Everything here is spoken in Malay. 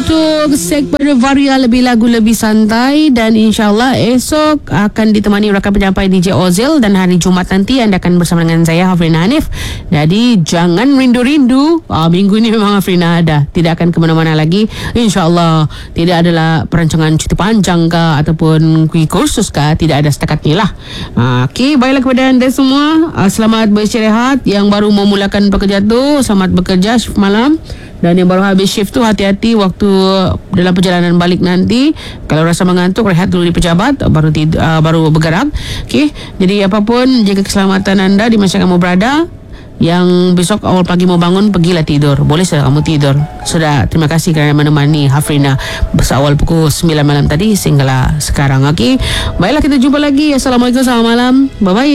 untuk segmen Varia lebih lagu lebih santai, dan insyaAllah esok akan ditemani rakan penyampai DJ Ozil, dan hari Jumaat nanti anda akan bersama dengan saya Hafrina Hanif. Jadi jangan rindu-rindu, minggu ni memang Hafrina ada, tidak akan ke mana-mana lagi insyaAllah. Tidak adalah perancangan cuti panjang kah ataupun kursus kah, tidak ada setakat ni lah. Okey, baiklah kepada anda semua, selamat beristirahat. Yang baru memulakan bekerja tu, selamat bekerja shift malam. Dan yang baru habis shift tu, hati-hati waktu dalam perjalanan balik nanti. Kalau rasa mengantuk, rehat dulu di pejabat, baru bergerak. Okey, jadi apapun, jaga keselamatan anda di masa kamu berada. Yang besok awal pagi mau bangun, pergilah tidur. Boleh sudah kamu tidur. Sudah, terima kasih kerana menemani Hafrina bersawal pukul 9 malam tadi sehinggalah sekarang. Okey, baiklah, kita jumpa lagi. Assalamualaikum, selamat malam. Bye-bye.